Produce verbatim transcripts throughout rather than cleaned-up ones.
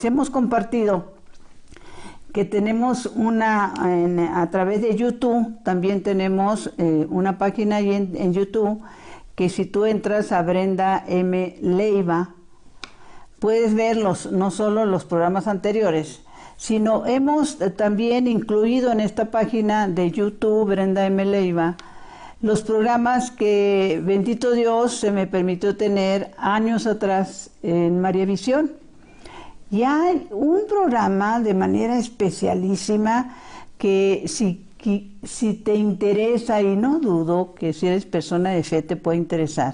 hemos compartido que tenemos una, en, a través de YouTube, también tenemos eh, una página ahí en, en YouTube, que si tú entras a Brenda M. Leiva, puedes ver los, no solo los programas anteriores, sino hemos también incluido en esta página de YouTube, Brenda M. Leiva, los programas que, bendito Dios, se me permitió tener años atrás en María Visión. Y hay un programa de manera especialísima que si, que si te interesa, y no dudo que si eres persona de fe te puede interesar,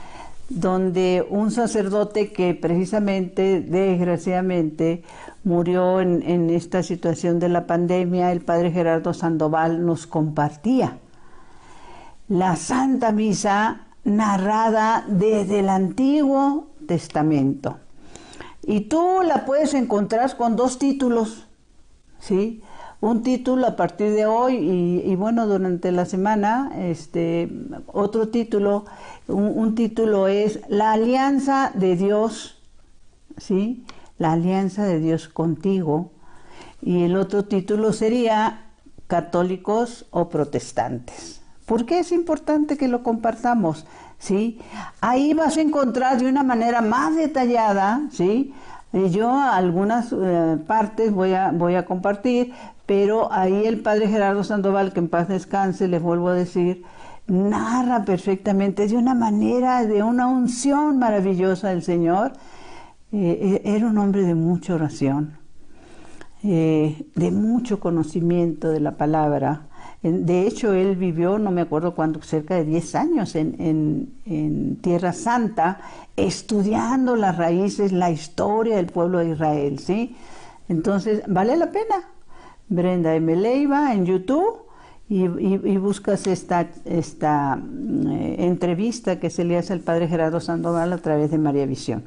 donde un sacerdote que precisamente, desgraciadamente, murió en, en esta situación de la pandemia, el padre Gerardo Sandoval, nos compartía la Santa Misa narrada desde el Antiguo Testamento. Y tú la puedes encontrar con dos títulos, ¿sí? Un título a partir de hoy y, y bueno, durante la semana, este, otro título, un, un título es La Alianza de Dios, ¿sí? La Alianza de Dios contigo. Y el otro título sería Católicos o Protestantes. ¿Por qué es importante que lo compartamos? ¿Sí? Ahí vas a encontrar de una manera más detallada, ¿sí? Y yo algunas eh, partes voy a, voy a compartir, pero ahí el padre Gerardo Sandoval, que en paz descanse, les vuelvo a decir, narra perfectamente, de una manera, de una unción maravillosa del Señor. Eh, era un hombre de mucha oración, eh, de mucho conocimiento de la palabra. De hecho, él vivió, no me acuerdo cuánto, cerca de diez años en, en, en Tierra Santa, estudiando las raíces, la historia del pueblo de Israel, ¿sí? Entonces, vale la pena. Brenda M. Leiva en YouTube y, y, y buscas esta, esta eh, entrevista que se le hace al padre Gerardo Sandoval a través de María Visión.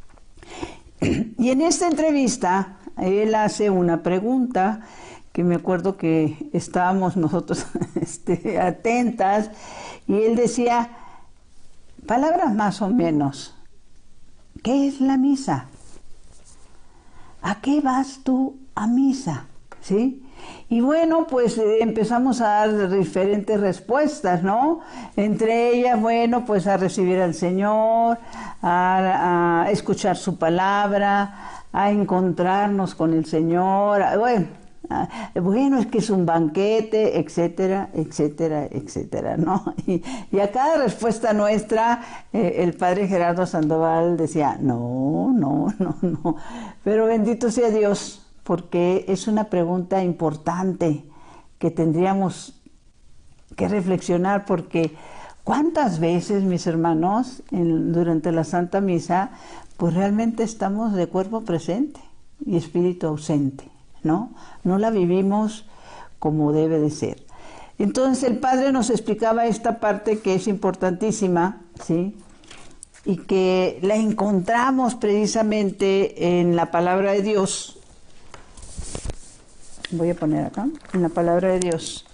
Y en esta entrevista, él hace una pregunta que me acuerdo que estábamos nosotros este, atentas, y él decía, palabras más o menos, ¿qué es la misa? ¿A qué vas tú a misa? ¿Sí? Y bueno, pues eh, empezamos a dar diferentes respuestas, ¿no? Entre ellas, bueno, pues a recibir al Señor, a, a escuchar su palabra, a encontrarnos con el Señor, a, bueno, Ah, bueno, es que es un banquete, etcétera, etcétera, etcétera, ¿no? Y, y a cada respuesta nuestra, eh, el padre Gerardo Sandoval decía, no, no, no, no. Pero bendito sea Dios, porque es una pregunta importante que tendríamos que reflexionar, porque ¿cuántas veces, mis hermanos, en, durante la Santa Misa, pues realmente estamos de cuerpo presente y espíritu ausente? ¿No? No la vivimos como debe de ser. Entonces el padre nos explicaba esta parte que es importantísima, ¿sí? Y que la encontramos precisamente en la palabra de Dios. Voy a poner acá, en la palabra de Dios,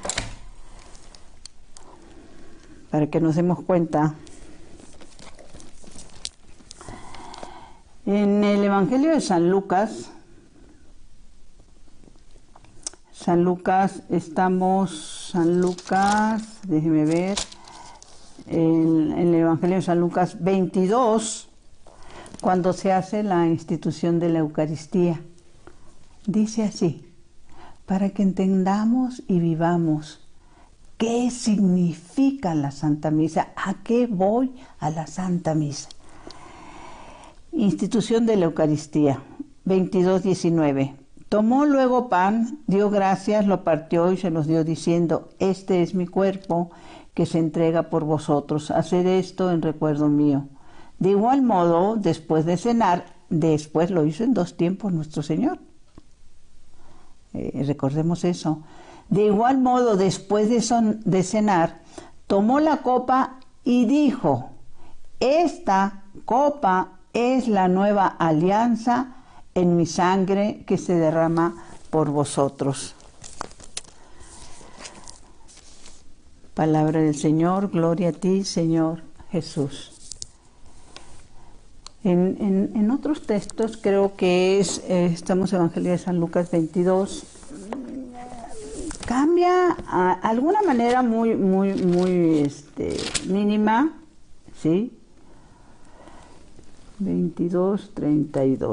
para que nos demos cuenta. En el Evangelio de San Lucas, San Lucas, estamos, San Lucas, déjeme ver, en, en el Evangelio de San Lucas veintidós, cuando se hace la institución de la Eucaristía. Dice así, para que entendamos y vivamos qué significa la Santa Misa, a qué voy a la Santa Misa. Institución de la Eucaristía, veintidós diecinueve. Tomó luego pan, dio gracias, lo partió y se los dio diciendo, este es mi cuerpo que se entrega por vosotros, haced esto en recuerdo mío. De igual modo, después de cenar, después lo hizo en dos tiempos nuestro Señor. Eh, recordemos eso. De igual modo, después de, son, de cenar, tomó la copa y dijo, esta copa es la nueva alianza en mi sangre que se derrama por vosotros. Palabra del Señor, gloria a ti, Señor Jesús. En, en, en otros textos creo que es, eh, estamos en Evangelio de San Lucas veintidós, cambia a alguna manera muy, muy, muy este, mínima, ¿sí? veintidós, treinta y dos.